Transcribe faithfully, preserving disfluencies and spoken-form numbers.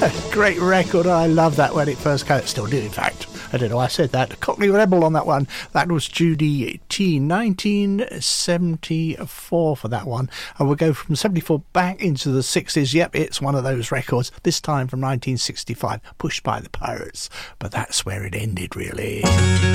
Great record. I love that when it first came. Still do, in fact. I don't know why I said that. Cockney Rebel on that one. That was Judy T. nineteen seventy-four for that one. And we'll go from seventy-four back into the sixties. Yep, it's one of those records. This time from nineteen sixty-five. Pushed by the Pirates. But that's where it ended, really.